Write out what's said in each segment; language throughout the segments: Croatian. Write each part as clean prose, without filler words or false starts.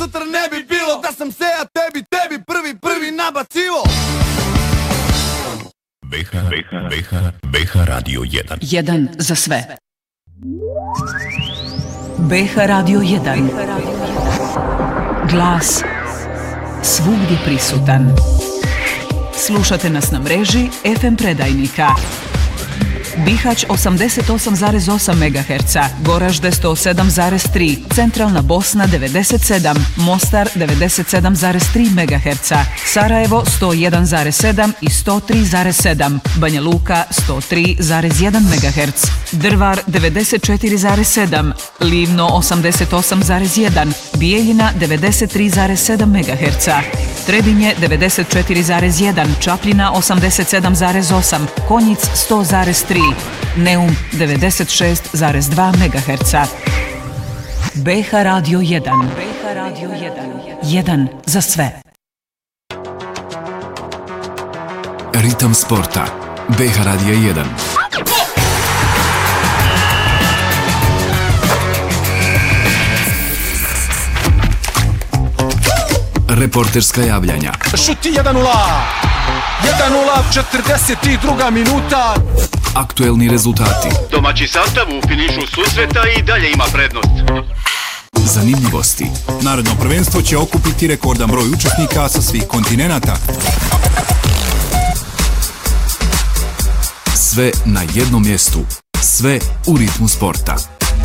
sutra ne bi bilo da sam se ja tebi prvi nabacivo. BH Radio 1. 1 za sve. BH Radio 1. Glas svugdje prisutan. Slušate nas na mreži FM predajnika. Bihać 88,8 MHz, Goražde 107,3, Centralna Bosna 97, Mostar 97,3 MHz, Sarajevo 101,7 i 103,7, Banja Luka 103,1 MHz, Drvar 94,7, Livno 88,1, Bijeljina 93,7 MHz, Trebinje 94,1, Čapljina 87,8, Konjic 100,3, Neum 96,2 MHz. BH Radio 1. BH Radio 1. 1 za sve. Ritam sporta. BH Radio 1. Reporterska javljanja. Šuti 1-0. 1-0, 42. minuta. Aktuelni rezultati. Domaći sastav u finišu susreta i dalje ima prednost. Zanimljivosti. Narodno prvenstvo će okupiti rekordan broj učesnika sa svih kontinenata. Sve na jednom mjestu. Sve u ritmu sporta.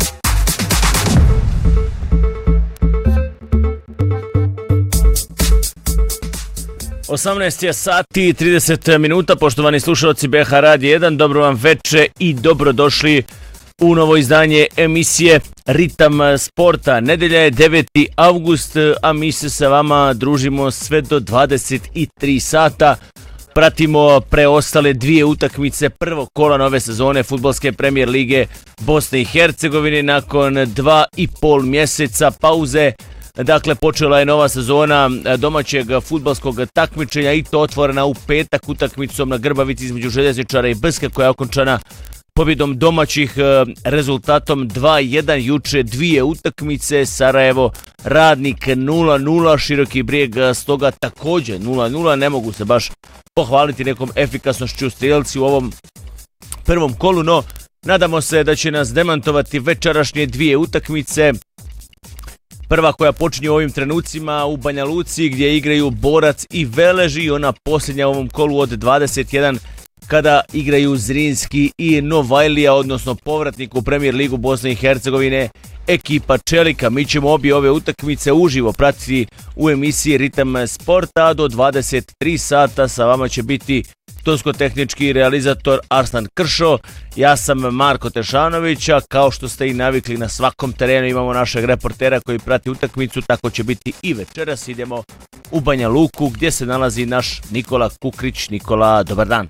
Osamnaest je sati i 30 minuta, poštovani slušalci BH Radio 1, dobro vam veče i dobrodošli u novo izdanje emisije Ritam sporta. Nedelja je 9. avgust, a mi se sa vama družimo sve do 23 sata. Pratimo preostale dvije utakmice prvog kola nove sezone Fudbalske premijer lige Bosne i Hercegovine nakon 2,5 mjeseca pauze. Dakle, počela je nova sezona domaćeg fudbalskog takmičenja i to otvorena u petak utakmicom na Grbavici između Željezničara i Brske koja je okončana pobjedom domaćih rezultatom 2-1. Juče dvije utakmice, Sarajevo Radnik 0-0, Široki Brijeg stoga također 0-0. Ne mogu se baš pohvaliti nekom efikasnošću strijelci u ovom prvom kolu, no nadamo se da će nas demantovati večerašnje dvije utakmice. Prva koja počinje u ovim trenucima u Banja Luci gdje igraju Borac i Velež i ona posljednja u ovom kolu od 21 kada igraju Zrinski i Novajlija, odnosno povratnik u Premijer ligu Bosne i Hercegovine ekipa Čelika. Mi ćemo obje ove utakmice uživo pratiti u emisiji Ritam sporta. Do 23 sata sa vama će biti tonsko-tehnički realizator Arslan Kršo. Ja sam Marko Tešanović, a kao što ste i navikli na svakom terenu imamo našeg reportera koji prati utakmicu, tako će biti i večeras. Idemo u Banja Luku gdje se nalazi naš Nikola Kukrić. Nikola, dobar dan.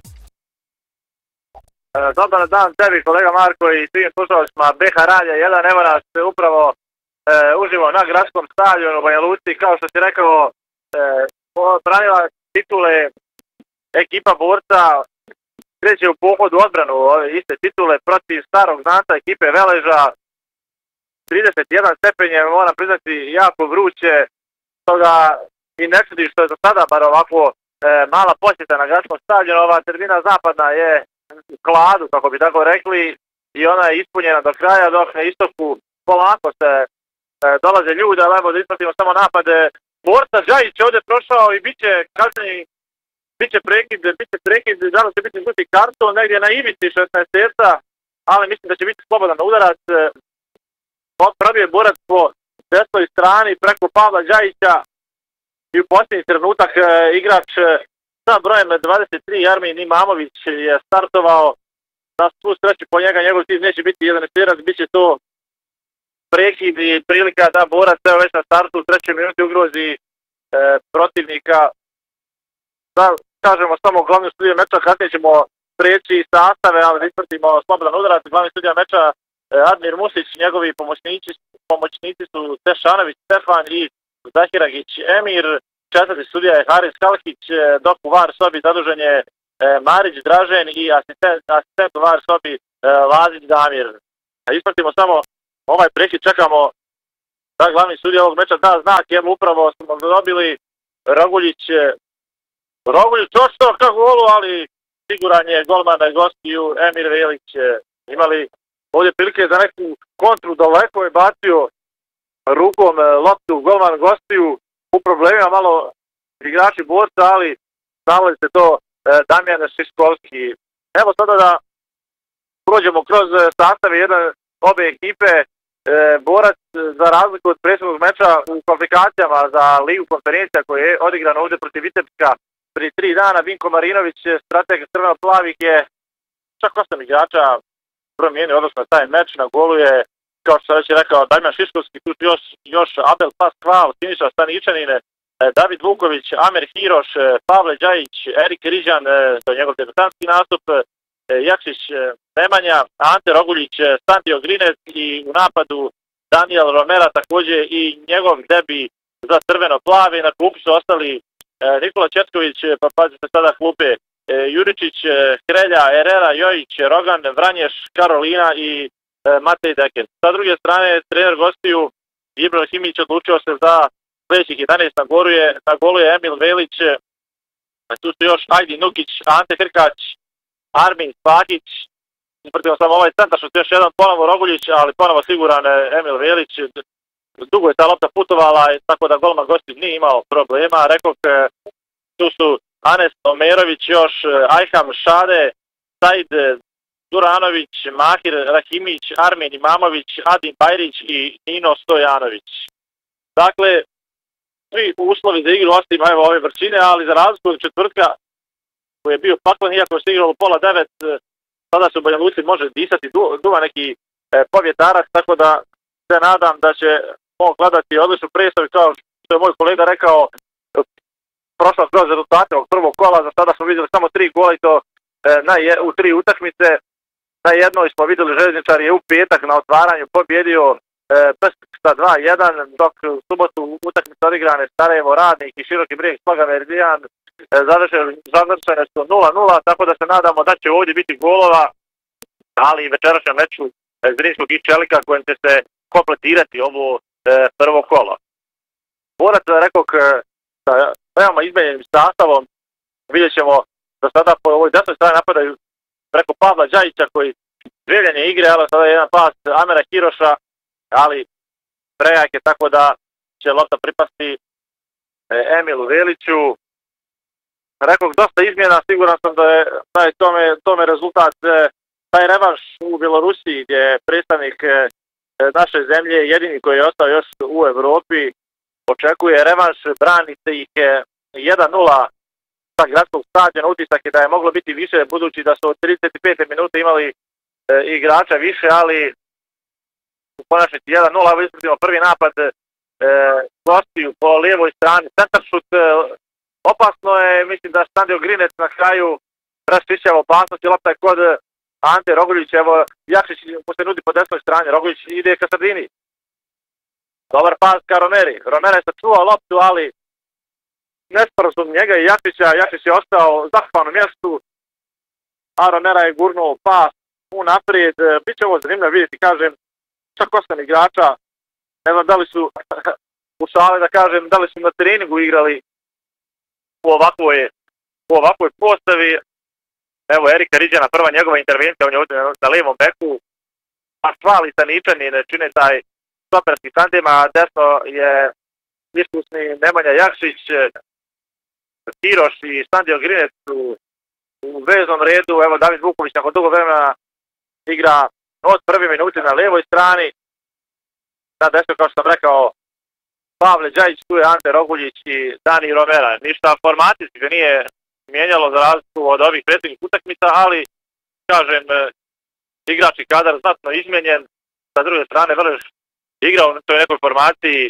Dobar dan tebi kolega Marko i svim slušalcima BH Radio 1. Evo nas upravo uživo na gradskom stadionu u Banja Luci. Kao što si rekao, branila titule ekipa Borca, kreće u pohod u odbranu ove iste titule protiv starog znanca ekipe Veleža. 31 stepen je, moram priznati, jako vruće, toga i ne čudi što je do sada bar ovako mala posjeta na gradskom stadionu. Ova tribina zapadna je kladu, kako bi tako rekli, i ona je ispunjena do kraja, dok na istoku polako se dolaze ljudi, ali evo da ispratimo samo napade. Borca Đajić je ovdje prošao i bit će kazneni, bit će prekid, da li će biti žuti karton negdje na ivici 16-terca, ali mislim da će biti slobodan udarac. Probije Borac po desnoj strani preko Pavla Đajića i u posljednji trenutak igrač sa brojem 23 Armin Imamović je startovao. Na svu sreću po njega njegov tim neće biti jedan terac, bit će to prekid i prilika da Borac evo već na startu u 3. minuti ugrozi protivnika. Da kažemo samo glavnu studiju meča, kasnije ćemo prijeći sastave, ali da ispratimo slobodan udarac. Glavni studija meča Admir Musić, njegovi pomoćnici su Tešanović Stefan i Zahiragić Emir. 4. sudija je Haris Kalkić, dok u VAR sobi zadužen je Marić Dražen i asistent u VAR sobi Lazić Damir. Ispratimo samo ovaj prekid, čekamo da glavni sudija ovog meča da znak, evo upravo smo dobili Roguljić očito ka golu, ali siguran je golman gostiju Emir Velić. Imali ovdje prilike za neku kontru, daleko je bacio rukom loptu golman gostiju, u problemima malo igrači borca, ali znali se to Damjan Šiskovski. Evo sada da prođemo kroz sastave obe ekipe. Borac, za razliku od prethodnog meča u kvalifikacijama za Ligu konferencija koja je odigrana ovdje protiv Vitebska prije 3 dana, Vinko Marinović, strateg crveno-plavih, je čak 8 igrača promijenio odnosno taj meč. Na golu je, kao što sam već rekao, Damjan Šiškovski, tu još Abel Paskval, Siniša Staničanin, David Vuković, Amer Hiroš, Pavle Đajić, Erik Riđan, to je njegov debutanski nastup, Jakšić Nemanja, Ante Roguljić, Sandio Grinec i u napadu Daniel Romera, također i njegov debi za crveno-plavi. Na klupi su ostali Nikola Četković, pa pazite sada klupe, Juričić, Hrelja, Herrera, Jojić, Rogan, Vranješ, Karolina i Matej Deker. Sa druge strane, trener gostiju Ibrahimić odlučio se za sljedećih 11 na golu je Emil Velić, tu su još Ajdi Nukić, Ante Hrkać, Armin Spakić, isprtimo samo ovaj centar što je još jedan ponovo Roguljić, ali ponovo siguran Emil Velić. Dugo je ta lopta putovala, tako da golman gosti nije imao problema. Rekao, tu su Anes Omerović, još Ajham Šade, Said Duranović, Mahir Rahimić, Armin Imamović, Adin Bajrić i Nino Stojanović. Dakle, svi uslovi za igru osim ove vrčine, ali za razliku od četvrtka koji je bio paklan, iako se igralo 8:30, sada se u Banja Luci može disati, duva neki povjetarac, tako da se nadam da će on gledati odličnu predstavu, kao što je moj kolega rekao, prošla kroz rezultate ovog prvog kola. Za sada smo vidjeli samo 3 gola i to u 3 utakmice. Na jednoj smo vidjeli Željezničar je u petak na otvaranju pobjedio Pesnik sa 2:1, dok u subotu utakmice odigrane Sarajevo Radnik i Široki Brijeg Sloga Meridijan završene su 0:0, tako da se nadamo da će ovdje biti golova, ali i večerašnjem meču Zrinskog i Čelika kojem će se kompletirati ovo prvo kolo. Borac, rekao, sa veoma izmenjenim sastavom, vidjet ćemo da sada po ovoj desnoj strani napadaju preko Pavla Đajića koji življenje igre, ali sada je jedan pas Amera Hiroša, ali prejak je, tako da će lopta pripasti Emilu Veliću. Rekao, dosta izmjena, siguran sam da je tome rezultat taj revanš u Bjelorusiji, gdje je predstavnik naše zemlje jedini koji je ostao još u Evropi. Očekuje revanš, brani se ih 1:0 sa gradskog stadiona. Utisak je da je moglo biti više, budući da su od 35 minuta imali igrača više, ali u konačnici 1:0. Evo ispratimo prvi napad gostiju po lijevoj strani. Centaršut, opasno je, mislim da Sandio Grinec na kraju raščišćava opasnost i lopta je kod Ante Roguljić. Evo Jakšić mu se nudi po desnoj strani, Roguljić ide ka sredini. Dobar pas ka Romeri. Romera je sačuvao loptu, ali nesporazum njega i Jakšića. Jakšić je ostao zakupan u mjestu, a Romera je gurnuo pas unaprijed. Biće ovo zanimljivo vidjeti, kažem, čak 8 igrača. Ne znam da li su u šale, da kažem, da li su na treningu igrali u ovakvoj postavi. Evo Erika Riđana, prva njegova intervencija, on je ovdje na lijevom beku. Paskval i Staničanin čine taj stoperski tandem, a desno je iskusni Nemanja Jakšić, Hiroš i Sandio Grinec u veznom redu. Evo David Vuković nakon dugo vremena igra od prve minute na lijevoj strani. Na desno, kao što sam rekao, Pavle Đajić, tu je Ante Roguljić i Dani Romera. Ništa formacijski se nije mijenjalo za razliku od ovih prethodnih utakmica, ali, kažem, igrački kadar znatno izmijenjen. Sa druge strane, Vrleš igrao u toj nekoj formaciji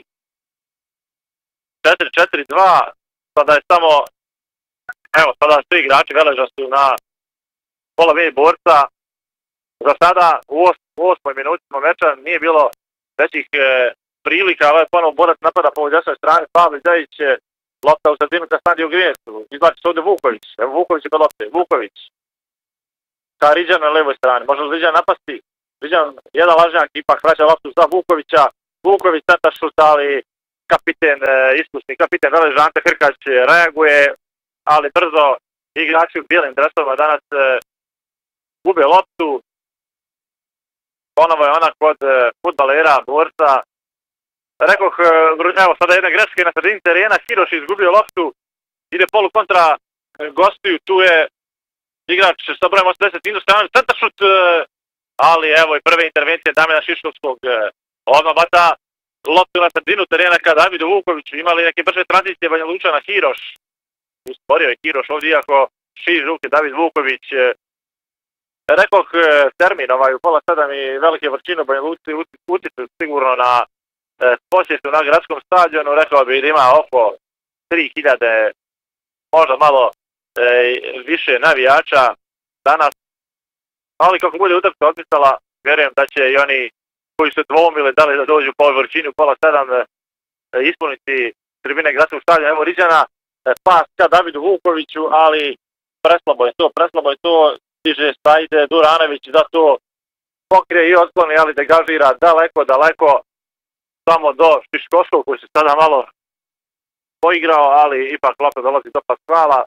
4-4-2, sada je samo, evo, sada svi igrači Veleža su na polovini borca. Za sada u 8. minuti meča nije bilo većih prilika, ali je ponovo borac napada po desnoj strani, Pavle Đajić, lopta u sredinu ka Sandio Grinecu, izlači se ovdje Vuković, evo Vuković je do lopte, Vuković ka Riđanu na levoj strani, može li Riđan napasti? Riđan jedan lažnjak, ipak vraća loptu za Vukovića, Vuković centar šut, ali iskusni kapiten Veleža Ante Hrkać reaguje, ali brzo igrači u bijelim dresovima danas gube loptu. Ponovo je ona kod fudbalera, borca. Rekoh, evo sada jedna greška na sredini terena, Hiroš izgubio loptu, ide polu kontra gostiju, tu je igrač sa brojem 80 minus, centar šut, ali evo i prve intervencije Damjana Šiškovskog. Odmah bata loptu na sredinu terena ka Davidu Vukoviću, imali neke brže tranzicije Banja Lučana, Hiroš. Usporio je Hiroš ovdje, iako širi ruke David Vuković. Rekoh, termin u pola 7 i velike vrčine Banja Luci utiču sigurno na posjetu na gradskom stadionu, rekao bi da ima oko 3000, možda malo više navijača danas, ali kako bude utakmica odmicala, vjerujem da će i oni koji su dvoumili da li da dođu po ovoj vrčini u pola 7 ispuniti tribine gradskog stadiona. Evo Riđana, pas ka Davidu Vukoviću, ali preslabo je to, stiže Sajde Duranović za to pokrije i otkloni, ali degažira daleko, samo do Šiškovskog koji se sada malo poigrao, ali ipak lopta dolazi do Paskvala.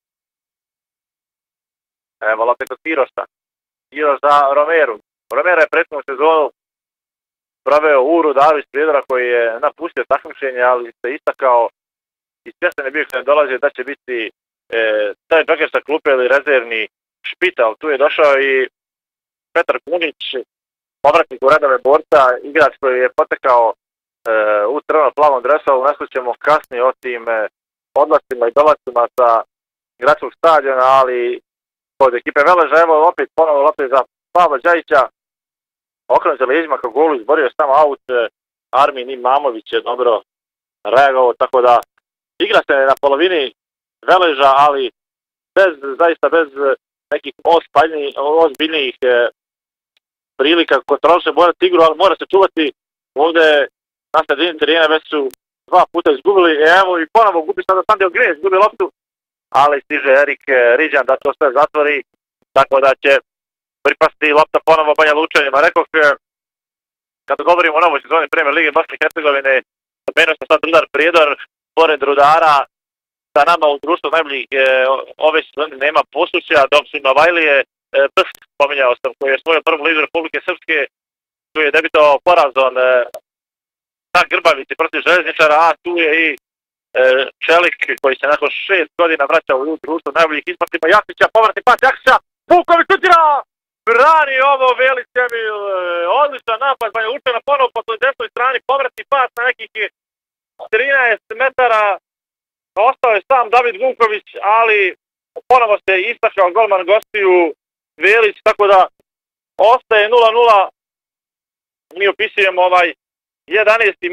Evo lopta kod Hiroša. Hiroš za Romeru. Romera je prethodnu sezonu proveo u Rudaru iz Prijedora koji je napustio takmičenje, ali se istakao i svjestan je bio kada dolazi da će biti taj džoker sa klupe ili rezervni špital. Tu je došao i Petar Kunić, povratnik u redove borca, igrač koji je potekao u crveno-plavom dresu. Naslućemo kasnije o tim odlascima i dolazcima sa gradskog stadiona, ali kod ekipe Veleža, evo opet ponovo lopte za Pavla Đajića. Okrenut se leđima ka golu, izborio je samo aut. Armin Imamović je dobro reagovao, tako da igra se na polovini Veleža, ali zaista bez nekih ozbiljnijih prilika. Kontroliše borac igru, ali mora se čuvati. Ovdje na sredini terena već su 2 puta izgubili. Evo i ponovo gubi sada Sandio Green, izgubi loptu, ali stiže Erik Riđan da to sve zatvori, tako da će pripasti lopta ponovo Banja Lučanima. Rekoh, kada govorimo o novoj sezoni Premier Lige Bosne i Hercegovine, spomenuo sam sad Rudar Prijedor, pored Rudara, sa nama u društvu najboljih ove sezone nema Posuća, dok su Novajlije, Prst, spominjao sam, koji je svojio prvu ligu Republike Srpske, tu je debitao porazom na Grbavici protiv Željezničara, a tu je i Čelik koji se nakon 6 godina vraća u društvu najboljih ispatima Jakšića, povratni pas Jakšića, Vuković šutira! Brani ovo Velić Emil, odličan napad Banja Lučana, ponovo po toj desnoj strani, povratni pas na nekih 13 metara, ostao je sam David Vuković, ali ponovo se istakao golman gostiju Velić, tako da ostaje 0-0, mi opisujemo 11.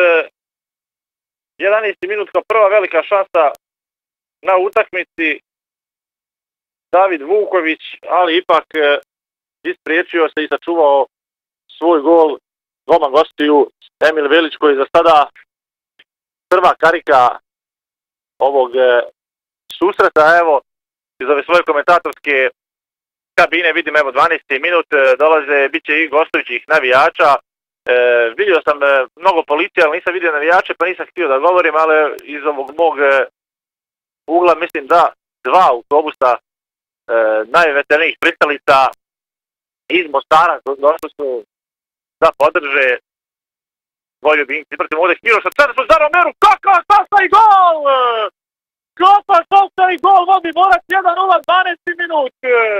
minut kao prva velika šansa na utakmici. David Vuković, ali ipak ispriječio se i sačuvao svoj gol. Golman gostiju Emil Velić koji za sada prva karika ovog susreta. Evo, iz ove svoje komentatorske kabine vidim, evo 12. minut, dolaze, bit će i gostujućih navijača. Vidio sam mnogo policije, ali nisam vidio navijače, pa nisam htio da govorim, ali iz ovog mog ugla mislim da 2 autobusa najveterijnijih pristalica iz Mostara došli su da podrže svoj ljubimci. Protiv ovdje Hiroša, centar su za Romeru, kakav šansa i gol! Kakva šansa i gol, vodi Borac 1-0, 12. minut.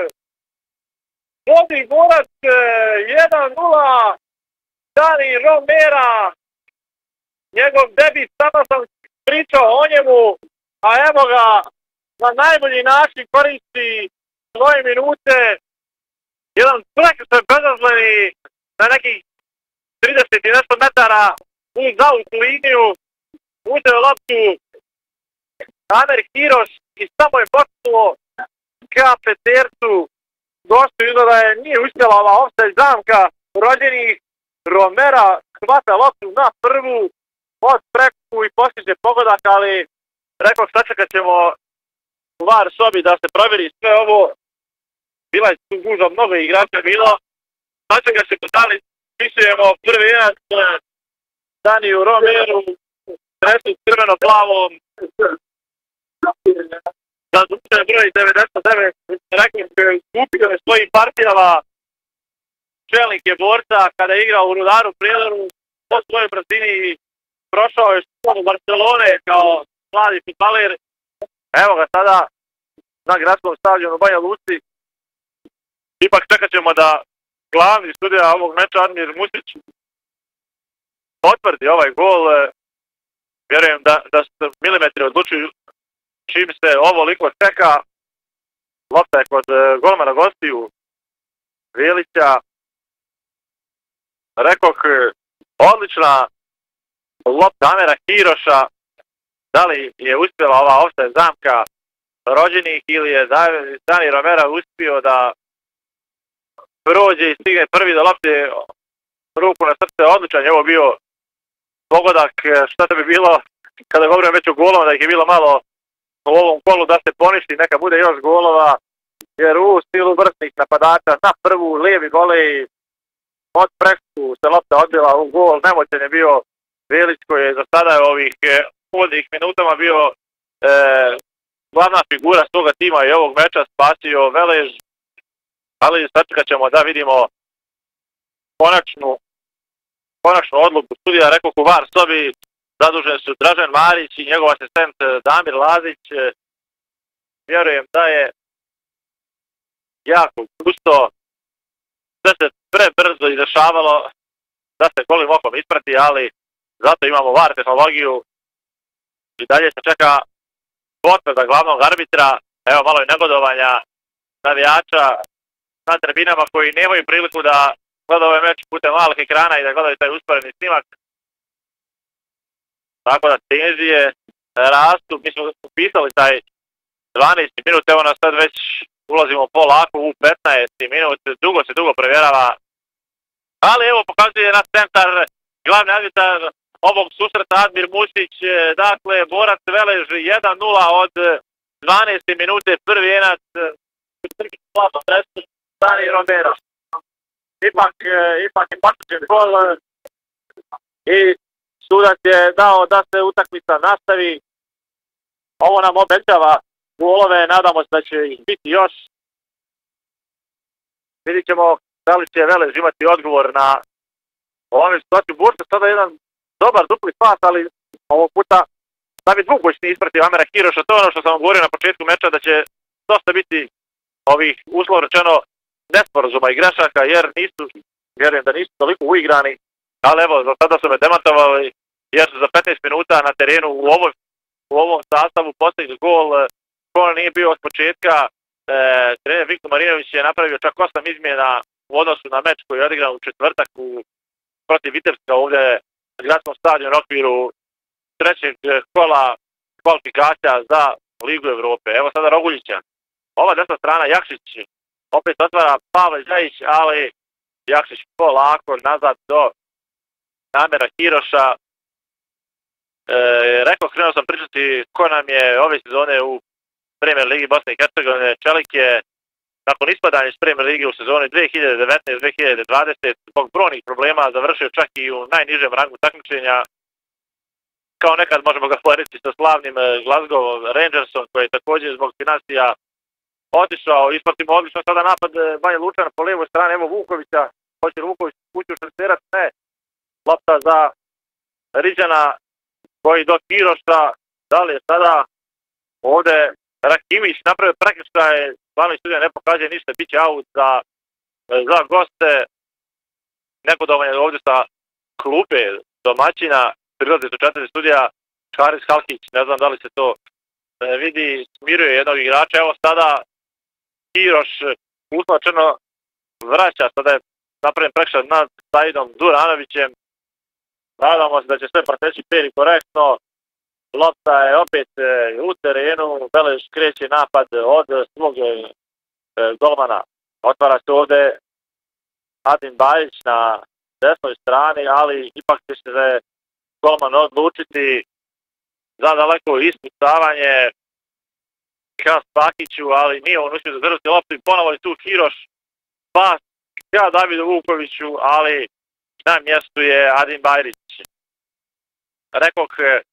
Vodi Borac 1-0, Dani Romera, njegov debit, sama sam pričao o njemu, a evo ga na najbolji način koristi svoje minute. Jedan prekršaj bezazleni na nekih 30 i nešto metara uz autu liniju, uzeo loptu Amer Hiroš i samo je poštuo ka petercu. Gostu izgleda je nije uspjela ova offside zamka rođenih. Romera hvata loptu na prvu od preku i postiže pogodak, ali rekao sačekat ćemo u VAR sobi da se provjeri sve ovo. Bila je tu gužva, mnogo igrača bilo. Sačekat ćemo da li pisujemo prvi jenac Daniju Romeru, tresu crveno-plavom, da zuče broj 99, rekao je izgubio je svojim partijama čelnik je borca kada je igrao u Rudaru Prijedoru, po svojoj brzini prošao je u Barcelone kao mladi fudbaler. Evo ga sada na gradskom stadionu u Banja Luci. Ipak čekat ćemo da glavni sudija ovog meča Admir Musić potvrdi ovaj gol. Vjerujem da se milimetri odlučuju čim se ovo liko čeka. Lopta je kod golmana gostiju Vilića. Rekoh, odlična lopta Amera Kiroša. Da li je uspjela ova offside zamka rođenih ili je Dani Romera uspio da prođe i stigne prvi do lopte, ruku na srce, odličan je ovo bio pogodak. Šta to bi bilo kada govorim već o golom, da ih je bilo malo u ovom kolu da se poništi, neka bude još golova, jer u stilu vrsnih napadača na prvu lijevi volej od preku se lopta odbila u gol. Nemoćan je bio Velić koji je za sada u ovih uvodnih minutama bio glavna figura svoga tima i ovog meča, spasio Velež, ali sačekat ćemo da vidimo konačnu odluku studija. Rekao u VAR sobi zadužen su Dražen Marić i njegov asistent Damir Lazić. Vjerujem da je jako gusto, sve se prebrzo izdešavalo da se golim okom isprati, ali zato imamo VAR tehnologiju i dalje se čeka potvrda glavnog arbitra. Evo malo i negodovanja navijača na tribinama koji nemaju priliku da gledaju ovaj meč putem malih ekrana i da gledaju taj usporedni snimak. Tako da tenzije rastu. Mi smo upisali taj 12. minut, evo nas sad već ulazimo polako u 15. minut, dugo provjerava. Ali evo pokazuje nas centar, glavni arbitar ovog susreta Admir Musić, dakle borac Velež 1-0 od 12. minute, prvi jenac Dani Romero. Ipak je patućen gol i sudac je dao da se utakmica nastavi. Ovo nam obećava golove, nadamo se da će ih biti još. Vidit ćemo da li će Velež imati odgovor na ovom situaciju. Bursa sada jedan dobar dupli pas, ali ovog puta David Vuković nije ispratio Amera Kiroša. To je ono što sam vam govorio na početku meča, da će dosta biti ovih uslovno rečeno nesporazuma i grešaka, jer vjerujem da nisu toliko uigrani, ali evo, za sada su me demantovali, jer su za 15 minuta na terenu u ovom sastavu postigli gol. Gol nije bio od početka, trener Viktor Marinović je napravio čak 8 izmjena u odnosu na meč koji je odigran u četvrtak protiv Vitebska ovdje na gradskom stadionu u okviru trećeg kola kvalifikacija za Ligu Evrope. Evo sada Roguljića. Ova desna strana Jakšić opet otvara Pavle Đajić, ali Jakšić polako nazad do Amera Kiroša. Rekao, krenuo sam pričati ko nam je ove sezone u Premier Ligi Bosne i Hercegovine. Čelik je nakon ispadanja iz Premier Ligi u sezoni 2019-2020 zbog brojnih problema završio čak i u najnižem rangu takmičenja. Kao nekad možemo ga porediti sa slavnim Glasgow Rangersom koji je također zbog financija otišao. Ispratimo odlično sada napad Banja Lučana po lijevoj strani, evo Vukovića. Hoće Vuković kuću štrcerati? Ne. Lopta za Riđana koji do Kiroša. Da li je sada ovdje Rakimić napravio prekršaj, glavni studija ne pokazuje ništa, bit će aut za goste. Negodovanje ovdje sa klupe domaćina, prilazi su 4 studija, Haris Halkić, ne znam da li se to vidi, smiruje jednog igrača. Evo sada Kiroš uslovno vraća, sada je napravljen prekršaj nad Saidom Duranovićem. Nadamo se da će sve proteći fer i korektno. Lopta je opet u terenu, Velež kreće napad od svog golmana. Otvara se ovdje Adin Bajić na desnoj strani, ali ipak će se golman odlučiti za daleko ispucavanje ka Spakiću, ali nije on uspio zadržati loptu i ponovo je tu Kiroš, pas ka Davidu Vukoviću, ali na mjestu je Adin Bajrić. rekoh